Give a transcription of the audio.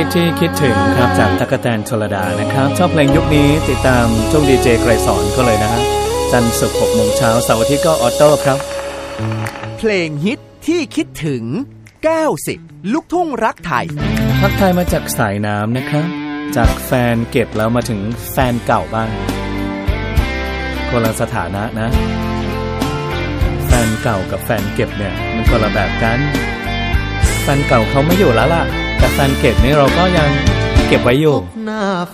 ฮิตที่คิดถึงครับจากตั๊กแตนชลดานะครับชอบเพลงยุคนี้ติดตามช่วงดีเจไกรสอนก็เลยนะฮะจันทร์ศุกร์ 6 โมงเช้าเสาร์อาทิตย์ก็ออโต้ครับเพลงฮิตที่คิดถึง90ลูกทุ่งรักไทยทักทายมาจากสายน้ำนะครับจากแฟนเก็บแล้วมาถึงแฟนเก่าบ้างคนละสถานะนะแฟนเก่ากับแฟนเก็บเนี่ยมันคนละแบบกันแฟนเก่าเขาไม่อยู่แล้วล่ะแต่แฟนเก็บนี่เราก็ยังเก็บไว้อยู่